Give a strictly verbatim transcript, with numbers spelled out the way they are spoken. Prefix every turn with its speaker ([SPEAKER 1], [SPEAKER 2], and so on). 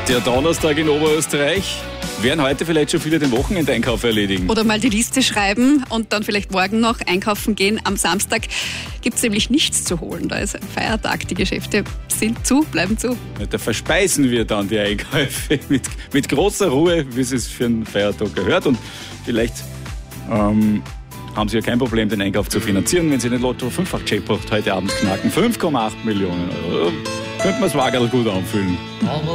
[SPEAKER 1] Der Donnerstag in Oberösterreich. Werden heute vielleicht schon viele den Wochenendeinkauf erledigen?
[SPEAKER 2] Oder mal die Liste schreiben und dann vielleicht morgen noch einkaufen gehen. Am Samstag gibt es nämlich nichts zu holen. Da ist ein Feiertag. Die Geschäfte sind zu, bleiben zu.
[SPEAKER 1] Ja, da verspeisen wir dann die Einkäufe mit, mit großer Ruhe, wie es für einen Feiertag gehört. Und vielleicht ähm, haben Sie ja kein Problem, den Einkauf zu finanzieren, wenn Sie den Lotto fünffach-Jackpot heute Abend knacken. fünf Komma acht Millionen Euro. Könnte man das Wagerl gut anfüllen.